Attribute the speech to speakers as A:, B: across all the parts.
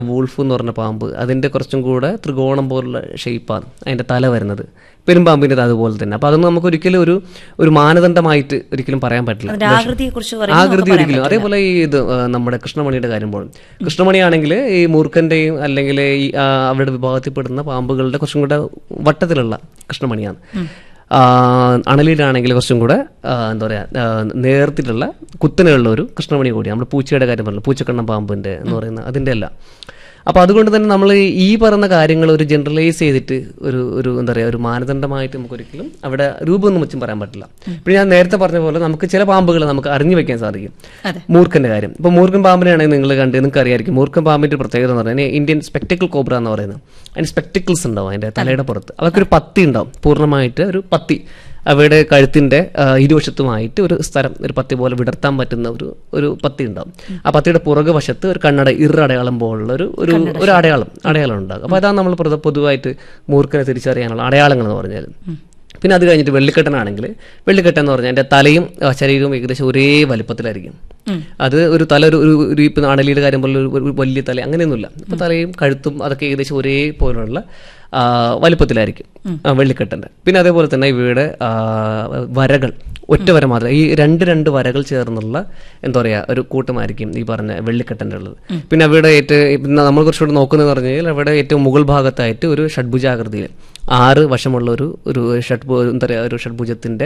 A: Wolf എന്ന് പറഞ്ഞ പാമ്പ്, അതിൻ്റെ കുറച്ചും കൂടെ ത്രികോണം പോലുള്ള ഷേപ്പാണ് അതിൻ്റെ തല വരുന്നത്. പെരുമ്പാമ്പിൻ്റെ അതുപോലെ തന്നെ. അപ്പോൾ അതൊന്നും നമുക്ക് ഒരിക്കലും ഒരു മാനദണ്ഡമായിട്ട് ഒരിക്കലും പറയാൻ പറ്റില്ല, ആകൃതി ഒരിക്കലും. അതേപോലെ ഈ ഇത് നമ്മുടെ കൃഷ്ണമണിയുടെ കാര്യം പോലും, കൃഷ്ണമണിയാണെങ്കിൽ ഈ മൂർഖൻ്റെയും അല്ലെങ്കിൽ ഈ അവരുടെ വിഭാഗത്തിൽപ്പെടുന്ന പാമ്പുകളുടെ കുറച്ചും കൂടെ വട്ടത്തിലുള്ള കൃഷ്ണമണിയാണ്. അണലിയിലാണെങ്കിൽ കുറച്ചും കൂടെ എന്താ പറയുക നേർത്തിട്ടുള്ള കുത്തനെയുള്ള ഒരു കൃഷ്ണമണി കൂടി. നമ്മൾ പൂച്ചയുടെ കാര്യം പറഞ്ഞു, പൂച്ചക്കണ്ണം പാമ്പിൻ്റെ എന്ന് പറയുന്ന അതിൻ്റെ അല്ല. അപ്പോൾ അതുകൊണ്ട് തന്നെ നമ്മൾ ഈ പറയുന്ന കാര്യങ്ങൾ ഒരു ജനറലൈസ് ചെയ്തിട്ട് ഒരു എന്താ പറയുക ഒരു മാനദണ്ഡമായിട്ട് നമുക്കൊരിക്കലും അവിടെ രൂപമൊന്നും വെച്ചും പറയാൻ പറ്റില്ല. ഇപ്പോൾ ഞാൻ നേരത്തെ പറഞ്ഞ പോലെ നമുക്ക് ചില പാമ്പുകൾ നമുക്ക് അറിഞ്ഞു വെക്കാൻ സാധിക്കും. മൂർഖൻ്റെ കാര്യം, ഇപ്പോൾ മൂർഖൻ പാമ്പിനെയാണെങ്കിൽ നിങ്ങൾ നിങ്ങൾക്ക് അറിയായിരിക്കും. മൂർഖൻ പാമ്പിൻ്റെ പ്രത്യേകത എന്ന് പറഞ്ഞാൽ ഇന്ത്യൻ സ്പെക്ടിക്കിൾ കോബ്ര എന്ന് പറയുന്നത്. അതിന് സ്പെക്ടിക്കിൾസ് ഉണ്ടാവും അതിൻ്റെ തലയുടെ പുറത്ത്. അതൊക്കെ ഒരു പത്തി ഉണ്ടാവും, പൂർണ്ണമായിട്ട് ഒരു പത്തി അവയുടെ കഴുത്തിൻ്റെ ഇരുവശത്തുമായിട്ട് ഒരു സ്ഥലം ഒരു പത്തി പോലെ വിടർത്താൻ പറ്റുന്ന ഒരു പത്തി ഉണ്ടാവും. ആ പത്തിയുടെ പുറകു വശത്ത് ഒരു ഇറടയാളം പോലുള്ള ഒരു അടയാളം ഉണ്ടാകും. അപ്പോൾ അതാണ് നമ്മൾ പൊതുവായിട്ട് മൂർഖനെ തിരിച്ചറിയാനുള്ള അടയാളങ്ങൾ എന്ന് പറഞ്ഞാൽ. പിന്നെ അത് കഴിഞ്ഞിട്ട് വെള്ളിക്കെട്ടനാണെങ്കിൽ, വെള്ളിക്കെട്ടൻ എന്ന് പറഞ്ഞാൽ എൻ്റെ തലയും ശരീരവും ഏകദേശം ഒരേ വലിപ്പത്തിലായിരിക്കും. അത് ഒരു തല ഒരു ഇപ്പം അണലിയുടെ കാര്യം പോലെ ഒരു വലിയ തല അങ്ങനെയൊന്നുമില്ല. അപ്പോൾ തലയും കഴുത്തും അതൊക്കെ ഏകദേശം ഒരേ പോലുള്ള വലിപ്പത്തിലായിരിക്കും വെള്ളിക്കെട്ടൻ്റെ. പിന്നെ അതേപോലെ തന്നെ ഇവയുടെ വരകൾ ഒറ്റ വര മാത്രം, ഈ രണ്ട് വരകൾ ചേർന്നുള്ള എന്താ പറയുക ഒരു കൂട്ടമായിരിക്കും ഈ പറഞ്ഞ വെള്ളിക്കെട്ടൻ്റെ ഉള്ളത്. പിന്നെ അവയുടെ ഏറ്റവും നമ്മൾ കുറച്ചുകൂടെ നോക്കുന്നതെന്ന് പറഞ്ഞു കഴിഞ്ഞാൽ അവയുടെ ഏറ്റവും മുകൾ ഭാഗത്തായിട്ട് ഒരു ഷഡ്ഭുജാകൃതിയിൽ 6 വശമുള്ള ഒരു എന്താ പറയുക ഒരു ഷഡ്ഭുജത്തിൻ്റെ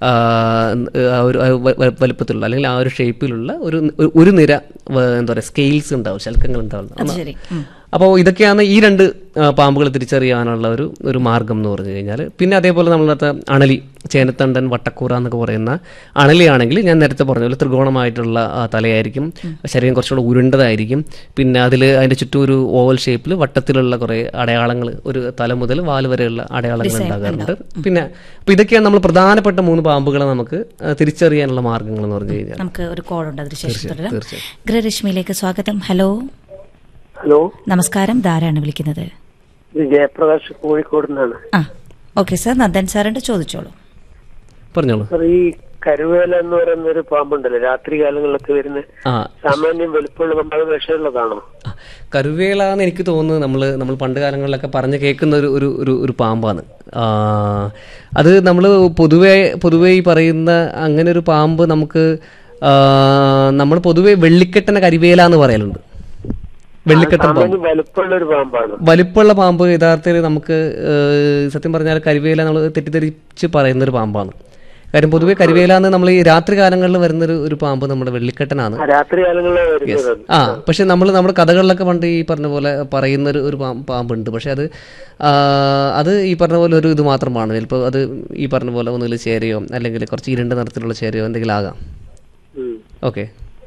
A: വലുപ്പത്തിലുള്ള അല്ലെങ്കിൽ ആ ഒരു ഷേപ്പിലുള്ള ഒരു നിര എന്താ പറയുക സ്കെയിൽസ് ഉണ്ടാവും, ശൽക്കങ്ങൾ ഉണ്ടാവും. അപ്പോൾ ഇതൊക്കെയാണ് ഈ 2 പാമ്പുകൾ തിരിച്ചറിയാനുള്ള ഒരു മാർഗം എന്ന് പറഞ്ഞു കഴിഞ്ഞാൽ. പിന്നെ അതേപോലെ നമ്മളത്തെ അണലി, ചേനത്തണ്ടൻ, വട്ടക്കൂറ എന്നൊക്കെ പറയുന്ന അണലിയാണെങ്കിൽ ഞാൻ നേരത്തെ പറഞ്ഞ പോലെ ത്രികോണമായിട്ടുള്ള തലയായിരിക്കും, ശരീരം കുറച്ചുകൂടെ ഉരുണ്ടതായിരിക്കും. പിന്നെ അതിൻ്റെ ചുറ്റും ഒരു ഓവൽ ഷേപ്പിൽ വട്ടത്തിലുള്ള കുറേ അടയാളങ്ങൾ, ഒരു തല മുതൽ വാല് വരെയുള്ള അടയാളങ്ങൾ ഉണ്ടാകാറുണ്ട്. പിന്നെ അപ്പോൾ ഇതൊക്കെയാണ് നമ്മൾ പ്രധാനപ്പെട്ട 3 പാമ്പുകളെ നമുക്ക് തിരിച്ചറിയാനുള്ള മാർഗങ്ങൾ എന്ന് പറഞ്ഞു കഴിഞ്ഞാൽ.
B: നമുക്ക് ഒരു കോൾ ഉണ്ട്, തീർച്ചയായും. ഗൃഹരശ്മിയിലേക്ക് സ്വാഗതം. ഹലോ
C: ഹലോ,
B: നമസ്കാരം. ധാരാണ് വിളിക്കുന്നത്?
C: ജയപ്രകാശ്, കോഴിക്കോട് നിന്നാണ്.
B: ഓക്കെ സാർ, നന്ദൻ സാറിന്റെ ചോദിച്ചോളൂ.
A: പറഞ്ഞോളൂ.
C: ഈ കരുവേല എന്ന് പറയുന്ന ഒരു പാമ്പുണ്ടല്ലോ, രാത്രി കാലങ്ങളിലൊക്കെ വരുന്ന സാമാന്യം വലുപ്പമുള്ള പാമ്പ്, വിഷമുള്ളതാണോ?
A: കരുവേല എന്ന് എനിക്ക് തോന്നുന്നത് നമ്മൾ പണ്ട് കാലങ്ങളിലൊക്കെ പറഞ്ഞു കേൾക്കുന്ന ഒരു പാമ്പാണ്. അത് നമ്മൾ പൊതുവേ ഈ പറയുന്ന അങ്ങനെ ഒരു പാമ്പ് നമ്മൾ പൊതുവെ വെള്ളിക്കെട്ടനെ കരിവേല എന്ന് പറയലുണ്ട്. വെള്ളിക്കെട്ടൻ പാമ്പ് വലിപ്പമുള്ള പാമ്പ് യഥാർത്ഥത്തിൽ നമുക്ക് സത്യം പറഞ്ഞാൽ കരിവേല നമ്മൾ തെറ്റിദ്ധരിച്ച് പറയുന്നൊരു പാമ്പാണ്. കാര്യം പൊതുവെ കരിവേല എന്ന് നമ്മൾ ഈ രാത്രി കാലങ്ങളിൽ വരുന്ന ഒരു പാമ്പ് നമ്മുടെ വെള്ളിക്കെട്ടനാണ്. പക്ഷെ നമ്മുടെ കഥകളിലൊക്കെ പണ്ട് ഈ പറഞ്ഞ പോലെ പറയുന്ന ഒരു പാമ്പുണ്ട്. പക്ഷെ അത് ഈ പറഞ്ഞ പോലെ ഒരു ഇത് മാത്രമാണ്. ചിലപ്പോൾ അത് ഈ പറഞ്ഞ പോലെ ഒന്നുകിൽ ചേരയോ അല്ലെങ്കിൽ കുറച്ച് ഇരുണ്ട നിറത്തിലുള്ള ചേരയോ എന്തെങ്കിലും ആകാം. ഓക്കെ,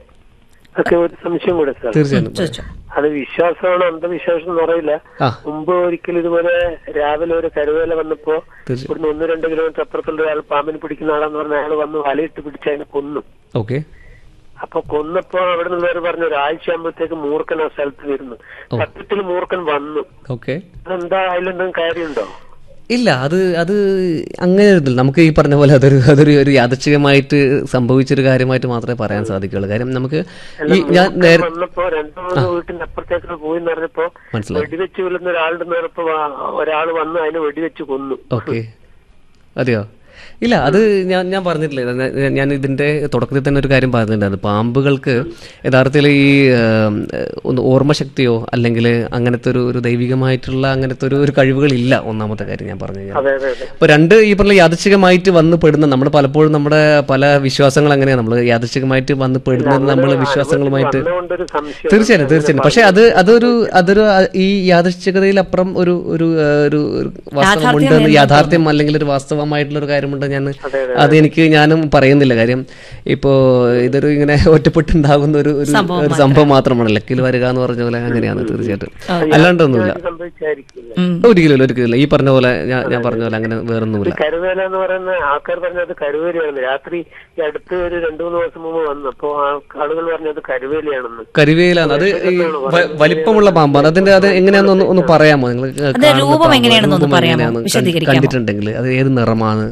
C: ഒരു സംശയം കൂടെ സാർ.
A: തീർച്ചയായും.
C: അത് വിശ്വാസമാണോ അന്ധവിശ്വാസം എന്ന് അറിയില്ല. മുമ്പ് ഒരിക്കലും ഇതുപോലെ രാവിലെ ഒരു കരുവേല വന്നപ്പോ ഇവിടുന്ന് 1-2 കിലോമീറ്റർ അപ്പുറത്തുള്ള ഒരാൾ പാമ്പിന് പിടിക്കുന്ന ആളെന്ന് പറഞ്ഞ അയാൾ വന്ന് വലയിട്ട് പിടിച്ച് അതിനെ കൊന്നു.
A: ഓക്കെ.
C: അപ്പൊ കൊന്നപ്പോ അവിടെ നിന്നുള്ളവർ പറഞ്ഞു ഒരാഴ്ച ആകുമ്പോഴത്തേക്ക് മൂർഖൻ ആ സ്ഥലത്ത് വരുന്നു. സത്യത്തിൽ മൂർഖൻ വന്നു.
A: ഓക്കെ,
C: അതെന്താ, അതിലെന്തെങ്കിലും കാര്യമുണ്ടോ?
A: ഇല്ല, അത് അങ്ങനെ ഇതില്ല. നമുക്ക് ഈ പറഞ്ഞ പോലെ അതൊരു യാദൃച്ഛികമായിട്ട് സംഭവിച്ചൊരു കാര്യമായിട്ട് മാത്രമേ പറയാൻ സാധിക്കുള്ളൂ. കാര്യം നമുക്ക്
C: വന്നപ്പോ 2-3 വീട്ടിന്റെ അപ്പുറത്തേക്ക് പോയി പറഞ്ഞപ്പോ വെടിവെച്ച് കൊല്ലുന്ന ഒരാളുടെ നേരപ്പോ ഒരാൾ വന്ന് അതിനെ വെടിവെച്ച് കൊന്നു.
A: ഓക്കെ, അതെയോ? ഇല്ല, അത് ഞാൻ പറഞ്ഞിട്ടില്ല. ഞാൻ ഇതിൻ്റെ തുടക്കത്തിൽ തന്നെ ഒരു കാര്യം പറഞ്ഞിട്ടുണ്ടായിരുന്നു. പാമ്പുകൾക്ക് യഥാർത്ഥത്തിൽ ഈ ഒന്ന് ഓർമ്മശക്തിയോ അല്ലെങ്കിൽ അങ്ങനത്തെ ഒരു ദൈവികമായിട്ടുള്ള അങ്ങനത്തെ ഒരു കഴിവുകളില്ല. ഒന്നാമത്തെ കാര്യം ഞാൻ പറഞ്ഞു കഴിഞ്ഞാൽ. അപ്പോൾ 2 ഈ പറഞ്ഞ യാദൃച്ഛികമായിട്ട് വന്ന് പെടുന്ന നമ്മൾ പലപ്പോഴും നമ്മുടെ പല വിശ്വാസങ്ങൾ അങ്ങനെയാണ്. നമ്മൾ യാദൃച്ഛികമായിട്ട് വന്ന് പെടുന്നത് നമ്മൾ വിശ്വാസങ്ങളുമായിട്ട് തീർച്ചയായും. പക്ഷെ അതൊരു ഈ യാദൃച്ഛികതയിലപ്പുറം ഒരു വാസ്തവമുണ്ട്, യാഥാർത്ഥ്യം അല്ലെങ്കിൽ ഒരു വാസ്തവമായിട്ടുള്ള ഒരു കാര്യമുണ്ട്. ഞാനും പറയുന്നില്ല. കാര്യം ഇപ്പോ ഇതൊരു ഇങ്ങനെ ഒറ്റപ്പെട്ടുണ്ടാകുന്ന ഒരു സംഭവം മാത്രമാണ്. ലക്കിൽ വരിക എന്ന് പറഞ്ഞ പോലെ അങ്ങനെയാണ്. തീർച്ചയായിട്ടും അല്ലാണ്ടൊന്നുമില്ല. ഒരിക്കലും ഈ പറഞ്ഞ പോലെ ഞാൻ പറഞ്ഞ പോലെ അങ്ങനെ വേറൊന്നുമില്ല.
C: കരുവേല എന്ന് പറയുന്ന ആൾക്കാർ പറഞ്ഞത് കരുവേലയാണ്. രാത്രി അടുത്ത് ഒരു 2-3 ദിവസം മുമ്പ് വന്നപ്പോ ആളുകൾ പറഞ്ഞത് കരുവേലയാണെന്ന്.
A: കരുവേലാണ്. അത് വലിപ്പമുള്ള പാമ്പാണ്. അത് എങ്ങനെയാണെന്ന് ഒന്ന് പറയാമോ? നിങ്ങൾ കണ്ടിട്ടുണ്ടെങ്കിൽ അത് ഏത് നിറമാണ്,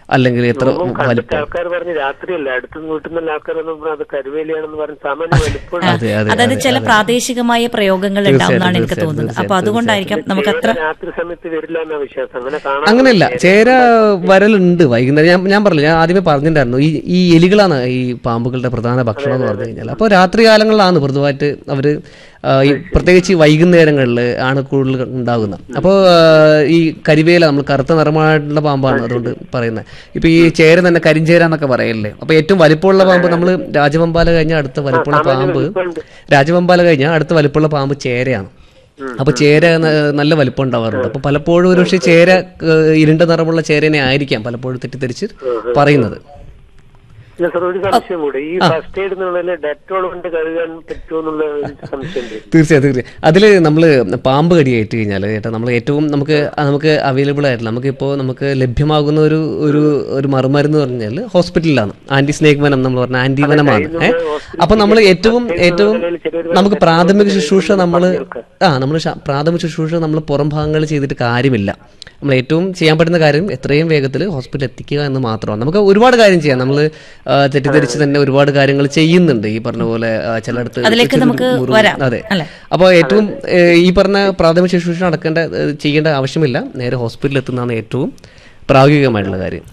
A: അല്ലെങ്കിൽ എത്ര വലിപ്പം.
C: ആൾക്കാർ പറഞ്ഞ് രാത്രിയല്ല, അടുത്ത വീട്ടിൽ നിന്നുള്ള ആൾക്കാരൊന്നും അത് കരുവേലിയാണെന്ന് പറഞ്ഞ് സാമാന്യ വലിപ്പം.
B: അതായത് ചില പ്രാദേശികമായ പ്രയോഗങ്ങൾ ഉണ്ടാവുന്നതാണ് എനിക്ക് തോന്നുന്നത്. അപ്പൊ അതുകൊണ്ടായിരിക്കാം നമുക്ക് അത്ര
C: രാത്രി സമയത്ത് വരില്ല എന്ന വിശ്വാസം. അങ്ങനെ കാണാൻ
A: അങ്ങനെയല്ല, ചേര വരലുണ്ട് വൈകുന്നേരം. ഞാൻ പറഞ്ഞില്ല, ഞാൻ ആദ്യമേ പറഞ്ഞിട്ടുണ്ടായിരുന്നു, ഈ എലികളാണ് ഈ പാമ്പുകളുടെ പ്രധാന ഭക്ഷണം എന്ന് പറഞ്ഞു കഴിഞ്ഞാൽ. അപ്പോൾ രാത്രി കാലങ്ങളിലാണ് പൊതുവായിട്ട് അവര് ഈ പ്രത്യേകിച്ച് വൈകുന്നേരങ്ങളിൽ ആണ് കൂടുതൽ ഉണ്ടാകുന്നത്. അപ്പോൾ ഈ കരിവേല നമ്മൾ കറുത്ത നിറമായിട്ടുള്ള പാമ്പാണ് അതുകൊണ്ട് പറയുന്നത്. ഇപ്പൊ ഈ ചേര തന്നെ കരിഞ്ചേര എന്നൊക്കെ പറയല്ലേ. അപ്പൊ ഏറ്റവും വലിപ്പമുള്ള പാമ്പ് നമ്മൾ രാജവെമ്പാല കഴിഞ്ഞാൽ അടുത്ത വലിപ്പമുള്ള പാമ്പ് ചേരയാണ്. അപ്പൊ ചേര നല്ല വലിപ്പം ഉണ്ടാവാറുണ്ട്. അപ്പൊ പലപ്പോഴും ഒരു പക്ഷേ ചേര ഇരുണ്ട നിറമുള്ള ചേരനെ ആയിരിക്കാം പലപ്പോഴും തെറ്റിദ്ധരിച്ച് പറയുന്നത്.
C: ഒരു സംശയം കൂടെ, ഈ ഫസ്റ്റ് എയ്ഡ് എന്നുള്ളതിൽ ഡെറ്റോൾ കൊണ്ട് കഴുകാൻ പറ്റുമെന്നുള്ള സംശയമുണ്ട്.
A: തീർച്ചയായും. അതിൽ നമ്മൾ പാമ്പ് കടിയേറ്റ് കഴിഞ്ഞാൽ ചേട്ടാ, നമ്മൾ ഏറ്റവും നമുക്ക് അവൈലബിൾ ആയിട്ടില്ല, നമുക്ക് ലഭ്യമാകുന്ന ഒരു മറുമരുന്ന് പറഞ്ഞാൽ ഹോസ്പിറ്റലിലാണ് ആന്റി സ്നേക് വനം, നമ്മൾ പറഞ്ഞ ആന്റി വനമാണ്. അപ്പൊ നമ്മൾ ഏറ്റവും നമുക്ക് പ്രാഥമിക ശുശ്രൂഷ പ്രാഥമിക ശുശ്രൂഷ നമ്മൾ പുറം ഭാഗങ്ങളിൽ ചെയ്തിട്ട് കാര്യമില്ല. നമ്മൾ ഏറ്റവും ചെയ്യാൻ പറ്റുന്ന കാര്യം എത്രയും വേഗത്തിൽ ഹോസ്പിറ്റലിൽ എത്തിക്കുക എന്ന് മാത്രമാണ്. നമുക്ക് ഒരുപാട് കാര്യം ചെയ്യാം. നമ്മൾ തെറ്റിദ്ധരിച്ച് തന്നെ ഒരുപാട് കാര്യങ്ങൾ ചെയ്യുന്നുണ്ട്. ഈ പറഞ്ഞ പോലെ ചിലയിടത്ത് അതെ. അപ്പോൾ ഏറ്റവും ഈ പറഞ്ഞ പ്രാഥമിക ശുശ്രൂഷ ചെയ്യേണ്ട ആവശ്യമില്ല. നേരെ ഹോസ്പിറ്റലിൽ എത്തുന്നതാണ് ഏറ്റവും പ്രായോഗികമായിട്ടുള്ള കാര്യം.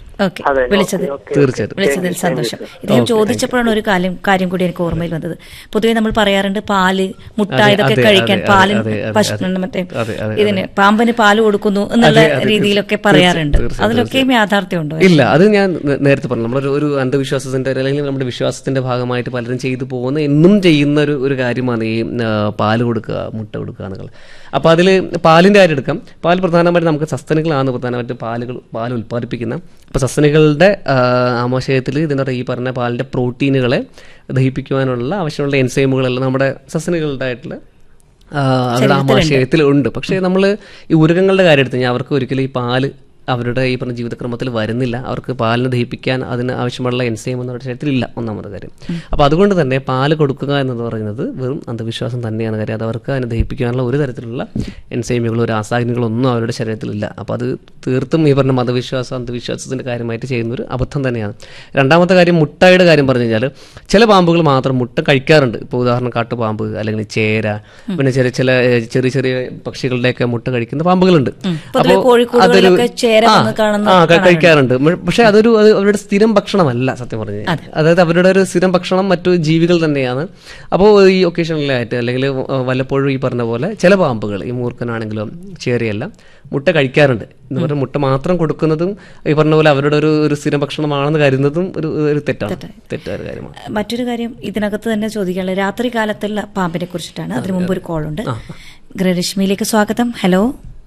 B: വിളിച്ചതിൽ സന്തോഷം. ഇത് ഞാൻ ചോദിച്ചപ്പോഴാണ് ഒരു കാര്യം കൂടി എനിക്ക് ഓർമ്മയിൽ വന്നത്. പൊതുവെ നമ്മൾ പറയാറുണ്ട് പാല്, മുട്ട ഇതൊക്കെ കഴിക്കാൻ, മറ്റേ ഇതിന് പാമ്പിന് പാല് കൊടുക്കുന്നു എന്നുള്ള രീതിയിലൊക്കെ പറയാറുണ്ട്. അതിലൊക്കെയും യാഥാർത്ഥ്യമുണ്ടോ?
A: ഇല്ല, അത് ഞാൻ നേരത്തെ പറഞ്ഞു. നമ്മളൊരു അന്ധവിശ്വാസത്തിന്റെ അല്ലെങ്കിൽ നമ്മുടെ വിശ്വാസത്തിന്റെ ഭാഗമായിട്ട് പലരും ചെയ്തു പോകുന്ന എന്നും ചെയ്യുന്ന ഒരു കാര്യമാണ് ഈ പാല് കൊടുക്കുക, മുട്ട കൊടുക്കുക എന്നുള്ളത്. അപ്പൊ അതിൽ പാലിന്റെ കാര്യം എടുക്കാം. പാൽ പ്രധാനമായിട്ട് നമുക്ക് സസ്തനികളാണ് പ്രധാനമായിട്ട് പാൽ ഉൽപ്പാദിപ്പിക്കുന്ന. അപ്പൊ സസ്തനികളുടെ ആമാശയത്തിൽ ഇതിൻ്റെ ഈ പറഞ്ഞ പാലിന്റെ പ്രോട്ടീനുകളെ ദഹിപ്പിക്കുവാനുള്ള ആവശ്യമുള്ള എൻസൈമുകളെല്ലാം നമ്മുടെ സസ്തനികളുടെ ആയിട്ടുള്ള അവരുടെ ആമാശയത്തിൽ ഉണ്ട്. പക്ഷേ നമ്മൾ ഈ ഉരകങ്ങളുടെ കാര്യം എടുത്തു കഴിഞ്ഞാൽ അവർക്ക് ഒരിക്കലും ഈ പാല് അവരുടെ ഈ പറഞ്ഞ ജീവിതക്രമത്തിൽ വരുന്നില്ല. അവർക്ക് പാലിന് ദഹിപ്പിക്കാൻ അതിന് ആവശ്യമുള്ള എൻസൈം ഒന്നും അവരുടെ ശരീരത്തിലില്ല, ഒന്നാമത്തെ കാര്യം. അപ്പോൾ അതുകൊണ്ട് തന്നെ പാല് കൊടുക്കുക എന്ന് പറയുന്നത് വെറും അന്ധവിശ്വാസം തന്നെയാണ്. കാര്യം അത് അവർക്ക് അതിനെ ദഹിപ്പിക്കാനുള്ള ഒരു തരത്തിലുള്ള എൻസൈമുകളോ രാസായനികളോ ഒന്നും അവരുടെ ശരീരത്തിലില്ല. അപ്പോൾ അത് തീർത്തും ഈ പറഞ്ഞ അന്ധവിശ്വാസത്തിൻ്റെ കാര്യമായിട്ട് ചെയ്യുന്നൊരു അബദ്ധം തന്നെയാണ്. രണ്ടാമത്തെ കാര്യം, മുട്ടയുടെ കാര്യം പറഞ്ഞു കഴിഞ്ഞാൽ ചില പാമ്പുകൾ മാത്രം മുട്ട കഴിക്കാറുണ്ട്. ഇപ്പോൾ ഉദാഹരണം കാട്ടുപാമ്പ് അല്ലെങ്കിൽ ചേര, പിന്നെ ചെറിയ ചെറിയ പക്ഷികളുടെയൊക്കെ മുട്ട കഴിക്കുന്ന പാമ്പുകളുണ്ട്. അപ്പോൾ അതൊരു കഴിക്കാറുണ്ട്. പക്ഷെ അവരുടെ സ്ഥിരം ഭക്ഷണമല്ല സത്യം പറഞ്ഞു. അതായത് അവരുടെ ഒരു സ്ഥിരം ഭക്ഷണം മറ്റു ജീവികൾ തന്നെയാണ്. അപ്പോൾ ഈ ഒക്കേഷണലായിട്ട് അല്ലെങ്കിൽ വല്ലപ്പോഴും ഈ പറഞ്ഞ പോലെ ചില പാമ്പുകൾ, ഈ മൂർഖനാണെങ്കിലും ചേരയെല്ലാം മുട്ട കഴിക്കാറുണ്ട്. എന്ന് പറഞ്ഞാൽ മുട്ട മാത്രം കൊടുക്കുന്നതും ഈ പറഞ്ഞ പോലെ അവരുടെ ഒരു സ്ഥിരം ഭക്ഷണമാണെന്ന് കരുതുന്നതും ഒരു തെറ്റായ കാര്യമാണ്.
B: മറ്റൊരു കാര്യം ഇതിനകത്ത് തന്നെ ചോദിക്കാനുള്ളത് രാത്രി കാലത്തുള്ള പാമ്പിനെ കുറിച്ചിട്ടാണ്. അതിനു മുമ്പ് ഒരു കോളുണ്ട്. ഗൃഹരശ്മിയിലേക്ക് സ്വാഗതം. ഹലോ.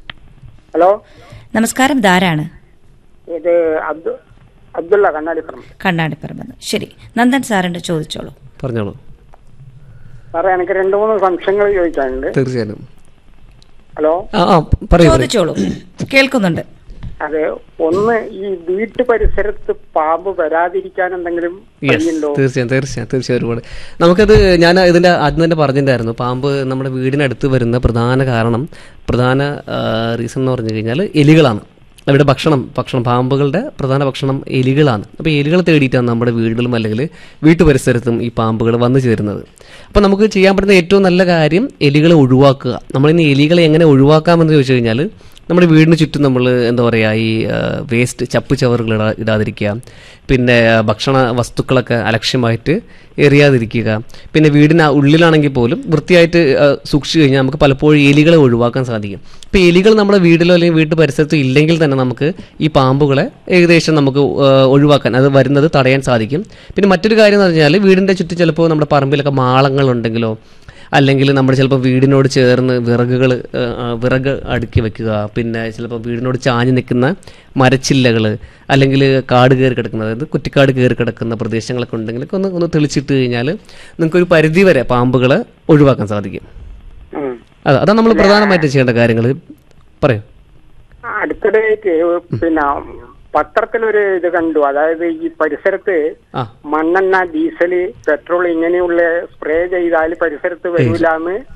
B: നമസ്കാരം, ഇതാരാണ്?
D: ഇത് അബ്ദുള്ള,
B: കണ്ണാടിപ്പറമ്പ്. ശരി, നന്ദൻ സാറിന്റെ ചോദിച്ചോളൂ.
A: പറഞ്ഞോളൂ
D: സാറേ. എനിക്ക് 2-3 സംശയങ്ങൾ ചോദിക്കാനുണ്ട്.
A: തീർച്ചയായും.
D: ഹലോ,
B: ചോദിച്ചോളൂ, കേൾക്കുന്നുണ്ട്.
D: അതെ, ഒന്ന്, ഈ വീട്ടു പരിസരത്ത് പാമ്പ് വരാതിരിക്കാൻ എന്തെങ്കിലും വഴിയുണ്ടോ?
A: തീർച്ചയായും ഒരുപാട്. നമുക്കത് ഞാൻ ഇതിന്റെ ആദ്യം തന്നെ പറഞ്ഞിട്ടുണ്ടായിരുന്നു. പാമ്പ് നമ്മുടെ വീടിനടുത്ത് വരുന്ന പ്രധാന റീസൺ എന്ന് പറഞ്ഞു കഴിഞ്ഞാൽ എലികളാണ്. അവരുടെ ഭക്ഷണം പാമ്പുകളുടെ പ്രധാന ഭക്ഷണം എലികളാണ്. അപ്പോൾ എലികളെ തേടിയിട്ടാണ് നമ്മുടെ വീടുകളും അല്ലെങ്കിൽ വീട്ടുപരിസരത്തും ഈ പാമ്പുകൾ വന്നു ചേരുന്നത്. അപ്പോൾ നമുക്ക് ചെയ്യാൻ പറ്റുന്ന ഏറ്റവും നല്ല കാര്യം എലികളെ ഒഴിവാക്കുക. നമ്മളിന്ന് എലികളെ എങ്ങനെ ഒഴിവാക്കാമെന്ന് ചോദിച്ചു കഴിഞ്ഞാൽ നമ്മുടെ വീടിന് ചുറ്റും നമ്മൾ എന്താ പറയുക, ഈ വേസ്റ്റ് ചപ്പുചവറുകൾ ഇടാതിരിക്കുക. പിന്നെ ഭക്ഷണ വസ്തുക്കളൊക്കെ അലക്ഷ്യമായിട്ട് എറിയാതിരിക്കുക. പിന്നെ വീടിന് ഉള്ളിലാണെങ്കിൽ പോലും വൃത്തിയായിട്ട് സൂക്ഷിച്ചു കഴിഞ്ഞാൽ നമുക്ക് പലപ്പോഴും എലികളെ ഒഴിവാക്കാൻ സാധിക്കും. ഇപ്പോൾ എലികൾ നമ്മുടെ വീട്ടിലോ അല്ലെങ്കിൽ വീട്ടു പരിസരത്തോ ഇല്ലെങ്കിൽ തന്നെ നമുക്ക് ഈ പാമ്പുകളെ ഏകദേശം നമുക്ക് ഒഴിവാക്കാൻ, അത് വരുന്നത് തടയാൻ സാധിക്കും. പിന്നെ മറ്റൊരു കാര്യം എന്ന് പറഞ്ഞാൽ വീടിൻ്റെ ചുറ്റും ചിലപ്പോൾ നമ്മുടെ പറമ്പിലൊക്കെ മാളങ്ങളുണ്ടെങ്കിലോ അല്ലെങ്കിൽ നമ്മൾ ചിലപ്പോൾ വീടിനോട് ചേർന്ന് വിറക് അടുക്കി വെക്കുക. പിന്നെ ചിലപ്പോൾ വീടിനോട് ചാഞ്ഞ് നിൽക്കുന്ന മരച്ചില്ലകൾ അല്ലെങ്കിൽ കാട് കയറി കിടക്കുന്ന, അതായത് കുറ്റിക്കാട് കയറി കിടക്കുന്ന പ്രദേശങ്ങളൊക്കെ ഉണ്ടെങ്കിലൊക്കെ ഒന്ന് തെളിച്ചിട്ട് കഴിഞ്ഞാൽ നിങ്ങൾക്കൊരു പരിധി വരെ പാമ്പുകളെ ഒഴിവാക്കാൻ സാധിക്കും. അതാണ് നമ്മൾ പ്രധാനമായിട്ടും ചെയ്യേണ്ട കാര്യങ്ങൾ. പറയൂ.
D: അടുത്തിടെയായിട്ട് പിന്നെ പത്രത്തിലൊരു ഇത് കണ്ടു. അതായത് ഈ പരിസരത്ത് മണ്ണെണ്ണ, ഡീസല്, പെട്രോൾ ഇങ്ങനെയുള്ള സ്പ്രേ ചെയ്താൽ പരിസരത്ത് വരില്ലാന്ന്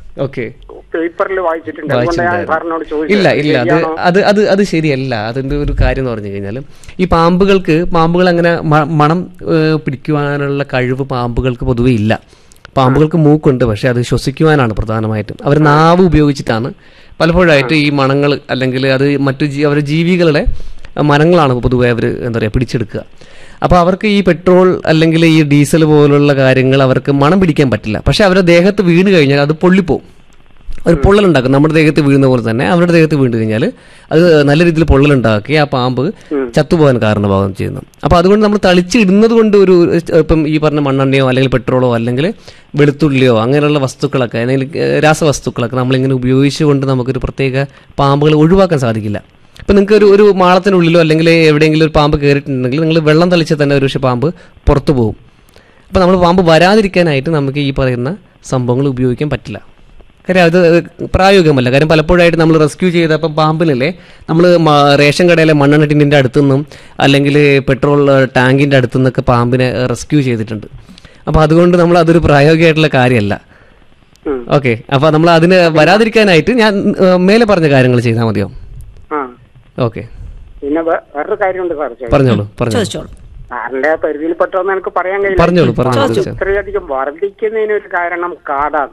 A: ഓക്കെ,
D: പേപ്പറിൽ വായിച്ചിട്ടുണ്ട്. അതുകൊണ്ട് ഞാൻ സാറിനോട് ചോദിച്ചു.
A: ഇല്ല ഇല്ല, അത് ശരിയല്ല. അതിന്റെ ഒരു കാര്യം എന്ന് പറഞ്ഞു കഴിഞ്ഞാൽ ഈ പാമ്പുകൾ അങ്ങനെ മണം പിടിക്കുവാനുള്ള കഴിവ് പാമ്പുകൾക്ക് പൊതുവെ ഇല്ല. പാമ്പുകൾക്ക് മൂക്കുണ്ട്, പക്ഷെ അത് ശ്വസിക്കുവാനാണ് പ്രധാനമായിട്ടും. അവർ നാവ് ഉപയോഗിച്ചിട്ടാണ് പലപ്പോഴായിട്ട് ഈ മണങ്ങൾ, അല്ലെങ്കിൽ അത് അവരുടെ ജീവികളുടെ മരങ്ങളാണ് പൊതുവെ അവർ എന്താ പറയുക പിടിച്ചെടുക്കുക. അപ്പോൾ അവർക്ക് ഈ പെട്രോൾ അല്ലെങ്കിൽ ഈ ഡീസൽ പോലുള്ള കാര്യങ്ങൾ അവർക്ക് മണം പിടിക്കാൻ പറ്റില്ല. പക്ഷെ അവരുടെ ദേഹത്ത് വീണ് കഴിഞ്ഞാൽ അത് പൊള്ളിപ്പോവും, ഒരു പൊള്ളലുണ്ടാക്കും. നമ്മുടെ ദേഹത്ത് വീഴുന്ന പോലെ തന്നെ അവരുടെ ദേഹത്ത് വീണ് കഴിഞ്ഞാൽ അത് നല്ല രീതിയിൽ പൊള്ളലുണ്ടാക്കി ആ പാമ്പ് ചത്തുപോകാൻ കാരണമാകുകയും ചെയ്യുന്നു. അപ്പോൾ അതുകൊണ്ട് നമ്മൾ തളിച്ചിടുന്നത് കൊണ്ട് ഇപ്പം ഈ പറഞ്ഞ മണ്ണെണ്ണയോ അല്ലെങ്കിൽ പെട്രോളോ അല്ലെങ്കിൽ വെളുത്തുള്ളിയോ അങ്ങനെയുള്ള വസ്തുക്കളൊക്കെ അല്ലെങ്കിൽ രാസവസ്തുക്കളൊക്കെ നമ്മളിങ്ങനെ ഉപയോഗിച്ചുകൊണ്ട് നമുക്കൊരു പ്രത്യേക പാമ്പുകൾ ഒഴിവാക്കാൻ സാധിക്കില്ല. ഇപ്പം നിങ്ങൾക്ക് ഒരു മാളത്തിനുള്ളിലോ അല്ലെങ്കിൽ എവിടെയെങ്കിലും ഒരു പാമ്പ് കയറിയിട്ടുണ്ടെങ്കിൽ നിങ്ങൾ വെള്ളം തളിച്ചാൽ തന്നെ ഒരു പക്ഷേ പാമ്പ് പുറത്തു പോകും. അപ്പോൾ നമ്മൾ പാമ്പ് വരാതിരിക്കാനായിട്ട് നമുക്ക് ഈ പറയുന്ന സംഭവങ്ങൾ ഉപയോഗിക്കാൻ പറ്റില്ല. കാര്യം അത് പ്രായോഗികമല്ല. കാര്യം പലപ്പോഴായിട്ട് നമ്മൾ റെസ്ക്യൂ ചെയ്തപ്പം പാമ്പിനല്ലേ നമ്മൾ റേഷൻ കടയിലെ മണ്ണെണ്ണ ടിന്നിൻ്റെ അടുത്തുനിന്നും അല്ലെങ്കിൽ പെട്രോൾ ടാങ്കിൻ്റെ അടുത്തുനിന്നൊക്കെ പാമ്പിനെ റെസ്ക്യൂ ചെയ്തിട്ടുണ്ട്. അപ്പോൾ അതുകൊണ്ട് നമ്മൾ അതൊരു പ്രായോഗികമായിട്ടുള്ള കാര്യമല്ല. ഓക്കെ, അപ്പോൾ നമ്മൾ അതിന് വരാതിരിക്കാനായിട്ട് ഞാൻ മേലെ പറഞ്ഞ കാര്യങ്ങൾ ചെയ്താൽ മതിയോ? ഓക്കെ,
D: പിന്നെ വേറൊരു കാര്യമുണ്ട് സാർ.
A: പറഞ്ഞോളൂ.
D: സാറിന്റെ പരിധിയിൽപ്പെട്ടോന്ന് എനിക്ക് പറയാൻ കഴിയില്ല.
A: പറഞ്ഞോളൂ.
D: ഇത്രയധികം വർദ്ധിക്കുന്നതിനൊരു കാരണം കാടാണ്.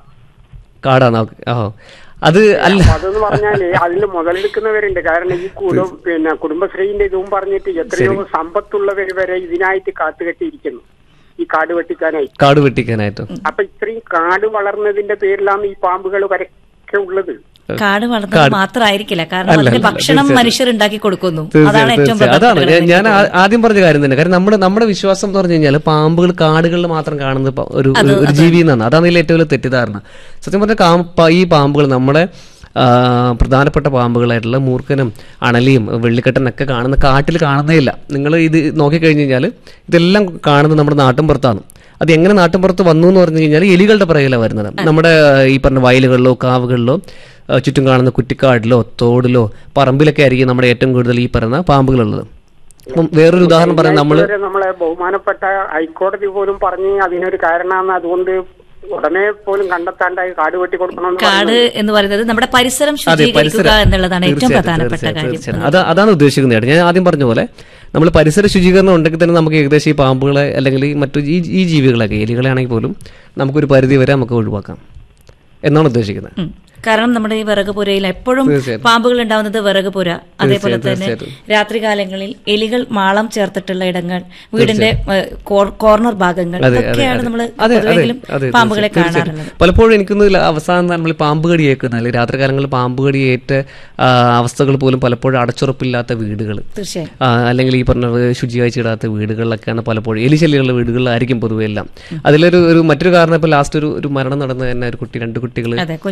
A: അത് അല്ല,
D: അതെന്ന് പറഞ്ഞാല് അതിൽ മുതലെടുക്കുന്നവരുണ്ട്. കാരണം ഈ കുടുംബശ്രീന്റെ ഇതും പറഞ്ഞിട്ട് എത്രയോ സമ്പത്തുള്ളവർ വരെ ഇതിനായിട്ട് കാത്തുകെട്ടിയിരിക്കുന്നു, ഈ കാട് വെട്ടിക്കാനായിട്ട്. അപ്പൊ ഇത്രയും കാട് വളർന്നതിന്റെ പേരിലാണ് ഈ പാമ്പുകൾ വരക്കെ ഉള്ളത്.
B: കാട് വളർന്നത് മാത്രമായിരിക്കില്ല, കാരണം അതിന്റെ ഭക്ഷണം മനുഷ്യർ ഉണ്ടാക്കി കൊടുക്കുന്നു. അതാണ് ഏറ്റവും
A: അതാണ് ഞാൻ ആദ്യം പറഞ്ഞ കാര്യം തന്നെ. കാരണം നമ്മുടെ വിശ്വാസം എന്ന് പറഞ്ഞു കഴിഞ്ഞാൽ പാമ്പുകൾ കാടുകളിൽ മാത്രം കാണുന്ന ഒരു ജീവി എന്നാണ്. അതാണ് ഇതിൽ ഏറ്റവും വലിയ തെറ്റിദ്ധാരണ. സത്യം പറഞ്ഞാൽ ഈ പാമ്പുകൾ നമ്മുടെ പ്രധാനപ്പെട്ട പാമ്പുകളായിട്ടുള്ള മൂർഖനും അണലിയും വെള്ളിക്കെട്ടനൊക്കെ കാണുന്ന കാട്ടിൽ കാണുന്നേ ഇല്ല. നിങ്ങൾ ഇത് നോക്കിക്കഴിഞ്ഞ് കഴിഞ്ഞാൽ ഇതെല്ലാം കാണുന്നത് നമ്മുടെ നാട്ടിൻപുറത്താണ്. അത് എങ്ങനെ നാട്ടിൻപുറത്ത് വന്നു എന്ന് പറഞ്ഞു കഴിഞ്ഞാൽ എലികളുടെ പിറകിലാണ് വരുന്നത്. നമ്മുടെ ഈ പറഞ്ഞ വയലുകളിലോ കാവുകളിലോ ചുറ്റും കാണുന്ന കുറ്റിക്കാടിലോ തോടിലോ പറമ്പിലൊക്കെ ആയിരിക്കും നമ്മുടെ ഏറ്റവും കൂടുതൽ ഈ പറയുന്ന പാമ്പുകളുള്ളത്. അപ്പം വേറൊരു ഉദാഹരണം പറയാം,
D: നമ്മളെ ബഹുമാനപ്പെട്ട ഹൈക്കോടതി പോലും പറഞ്ഞ് അതിനൊരു കാരണമാണ്, അതുകൊണ്ട് ഉടനെ പോലും കണ്ടെത്താണ്ടായി കാട് വെട്ടി കൊടുക്കണം.
B: കാട് എന്ന് പറയുന്നത് നമ്മുടെ പരിസരം ശുചീകരിക്കുക എന്നുള്ളതാണ് ഏറ്റവും പ്രധാനപ്പെട്ട കാര്യം.
A: അതാണ് ഉദ്ദേശിക്കുന്നത്. ഞാൻ ആദ്യം പറഞ്ഞ പോലെ നമ്മൾ പരിസര ശുചീകരണം ഉണ്ടെങ്കിൽ തന്നെ നമുക്ക് ഏകദേശം ഈ പാമ്പുകളെ അല്ലെങ്കിൽ മറ്റു ഈ ജീവികളൊക്കെ എലികളെ ആണെങ്കിൽ പോലും നമുക്കൊരു പരിധി വരെ നമുക്ക് ഒഴിവാക്കാം എന്നാണ് ഉദ്ദേശിക്കുന്നത്.
B: കാരണം നമ്മുടെ ഈ വിറകുപുരയിൽ എപ്പോഴും പാമ്പുകൾ ഉണ്ടാവുന്നത് വിറകുപുര, അതേപോലെ തന്നെ രാത്രികാലങ്ങളിൽ എലികൾ മാളം ചേർത്തിട്ടുള്ള ഇടങ്ങൾ, വീടിന്റെ കോർണർ ഭാഗങ്ങൾ, ഒക്കെയാണ് നമ്മൾ പാമ്പുകളെ കാണാറുള്ളത്.
A: പലപ്പോഴും എനിക്കൊന്നും അവസാനം നമ്മൾ പാമ്പ് കടി ഏൽക്കുന്ന രാത്രികാലങ്ങളിൽ പാമ്പ് കടി ഏറ്റ അവസ്ഥകൾ പോലും പലപ്പോഴും അടച്ചുറപ്പില്ലാത്ത വീടുകൾ, അല്ലെങ്കിൽ ഈ പറഞ്ഞ ശുചിയായിച്ചിടാത്ത വീടുകളിലൊക്കെയാണ് പലപ്പോഴും എലിശല്യമുള്ള വീടുകളിലായിരിക്കും പൊതുവെ എല്ലാം. അതിലൊരു മറ്റൊരു കാരണം ഇപ്പൊ ലാസ്റ്റ് ഒരു മരണം നടന്ന തന്നെ ഒരു കുട്ടി, 2 കുട്ടികൾ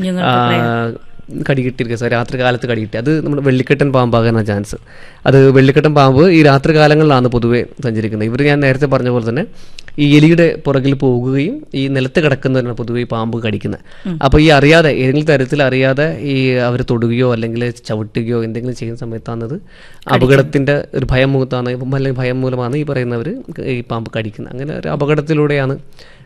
A: കടികിട്ടിരിക്കുക, രാത്രി കാലത്ത് കടികിട്ടി. അത് നമ്മുടെ വെള്ളിക്കെട്ടൻ പാമ്പാകാനാണ് ചാൻസ്. അത് വെള്ളിക്കെട്ടൻ പാമ്പ് ഈ രാത്രി കാലങ്ങളിലാണ് പൊതുവെ സഞ്ചരിക്കുന്നത്. ഇവർ ഞാൻ നേരത്തെ പറഞ്ഞ പോലെ തന്നെ ഈ എലിയുടെ പുറകിൽ പോകുകയും ഈ നിലത്ത് കിടക്കുന്നവരാണ് പൊതുവെ ഈ പാമ്പ് കടിക്കുന്നത്. അപ്പോൾ ഈ അറിയാതെ ഏതെങ്കിലും തരത്തിൽ അറിയാതെ ഈ അവർ തൊടുകയോ അല്ലെങ്കിൽ ചവിട്ടുകയോ എന്തെങ്കിലും ചെയ്യുന്ന സമയത്താണത് അപകടത്തിന്റെ ഒരു ഭയം മൂത്താണ്, അല്ലെങ്കിൽ ഭയം മൂലമാണ് ഈ പറയുന്നവർ ഈ പാമ്പ് കടിക്കുന്നത്. അങ്ങനെ ഒരു അപകടത്തിലൂടെയാണ്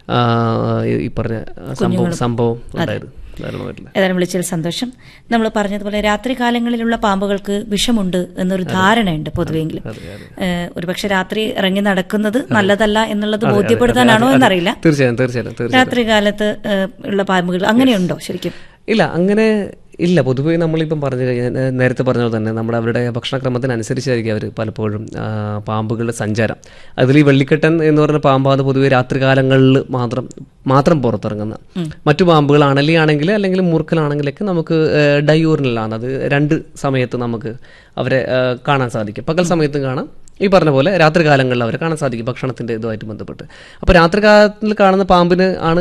A: ഈ പറഞ്ഞ സംഭവം ഉണ്ടായത്.
B: ഏതായാലും വിളിച്ചതിൽ സന്തോഷം. നമ്മൾ പറഞ്ഞതുപോലെ രാത്രി കാലങ്ങളിലുള്ള പാമ്പുകൾക്ക് വിഷമുണ്ട് എന്നൊരു ധാരണയുണ്ട് പൊതുവെങ്കിലും. ഒരുപക്ഷെ രാത്രി ഇറങ്ങി നടക്കുന്നത് നല്ലതല്ല എന്നുള്ളത് ബോധ്യപ്പെടുത്താനാണോ എന്നറിയില്ല.
A: തീർച്ചയായും
B: രാത്രി കാലത്ത് ഉള്ള പാമ്പുകൾ അങ്ങനെയുണ്ടോ ശരിക്കും?
A: ഇല്ല, അങ്ങനെ ഇല്ല. പൊതുവേ നമ്മളിപ്പം പറഞ്ഞു കഴിഞ്ഞാൽ നേരത്തെ പറഞ്ഞത് തന്നെ നമ്മുടെ അവരുടെ ഭക്ഷണക്രമത്തിനനുസരിച്ചായിരിക്കും അവർ പലപ്പോഴും പാമ്പുകളുടെ സഞ്ചാരം. അതിൽ ഈ വെള്ളിക്കെട്ടൻ എന്ന് പറഞ്ഞ പാമ്പാണ് പൊതുവെ രാത്രികാലങ്ങളിൽ മാത്രം പുറത്തിറങ്ങുന്ന. മറ്റു പാമ്പുകൾ അണലിയാണെങ്കിൽ അല്ലെങ്കിൽ മൂർഖലാണെങ്കിലൊക്കെ നമുക്ക് ഡയൂറിനലാണ്. അത് 2 സമയത്ത് നമുക്ക് അവരെ കാണാൻ സാധിക്കും. പകൽ സമയത്തും കാണാം, ഈ പറഞ്ഞ പോലെ രാത്രി കാലങ്ങളിൽ അവരെ കാണാൻ സാധിക്കും ഭക്ഷണത്തിൻ്റെ ഇതുമായിട്ട് ബന്ധപ്പെട്ട്. അപ്പോൾ രാത്രി കാലത്തിൽ കാണുന്ന പാമ്പിന് ആണ്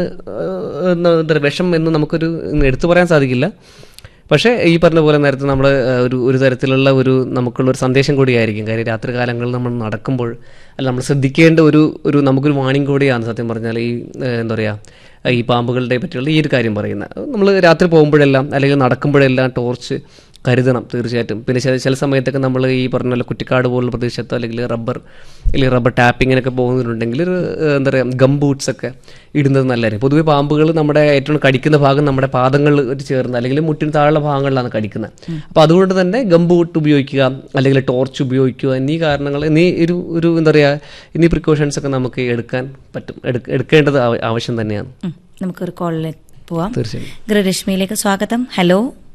A: വിഷം എന്ന് നമുക്കൊരു എടുത്തു പറയാൻ സാധിക്കില്ല. പക്ഷേ ഈ പറഞ്ഞ പോലെ നേരത്തെ നമ്മൾ ഒരു തരത്തിലുള്ള നമുക്കുള്ളൊരു സന്ദേശം കൂടിയായിരിക്കും. കാര്യം രാത്രി കാലങ്ങളിൽ നമ്മൾ നടക്കുമ്പോൾ നമ്മൾ ശ്രദ്ധിക്കേണ്ട ഒരു നമുക്കൊരു വാണിംഗ് കൂടിയാണ് സത്യം പറഞ്ഞാൽ ഈ എന്താ പറയുക ഈ പാമ്പുകളുടെ പറ്റിയുള്ള ഈ ഒരു കാര്യം പറയുന്നത്. നമ്മൾ രാത്രി പോകുമ്പോഴെല്ലാം അല്ലെങ്കിൽ നടക്കുമ്പോഴെല്ലാം ടോർച്ച് കരുതണം തീർച്ചയായിട്ടും. പിന്നെ ചില സമയത്തൊക്കെ നമ്മൾ ഈ പറഞ്ഞ പോലെ കുറ്റിക്കാട് പോലുള്ള പ്രദേശത്തോ അല്ലെങ്കിൽ റബ്ബർ ടാപ്പിങ്ങിനൊക്കെ പോകുന്നുണ്ടെങ്കിൽ എന്താ പറയുക ഗം ബൂട്ട്സ് ഒക്കെ ഇടുന്നത് നല്ലതായിരിക്കും. പൊതുവെ പാമ്പുകൾ നമ്മുടെ ഏറ്റവും കടിക്കുന്ന ഭാഗം നമ്മുടെ പാദങ്ങളിൽ ചേർന്ന് അല്ലെങ്കിൽ മുട്ടിന് താഴെയുള്ള ഭാഗങ്ങളിലാണ് കടിക്കുന്നത്. അപ്പോൾ അതുകൊണ്ട് തന്നെ ഗം ബൂട്ട് ഉപയോഗിക്കുക അല്ലെങ്കിൽ ടോർച്ച് ഉപയോഗിക്കുക എന്നീ കാരണങ്ങൾ ഒരു എന്താ പറയുക എന്നീ പ്രിക്കോഷൻസ് ഒക്കെ നമുക്ക് എടുക്കാൻ പറ്റും, എടുക്കേണ്ടത് ആവശ്യം തന്നെയാണ്.
B: നമുക്കൊരു കോളിലേക്ക് പോവാം.
A: തീർച്ചയായും.
B: ഗൃഹരശ്മിയിലേക്ക് സ്വാഗതം. ഹലോ.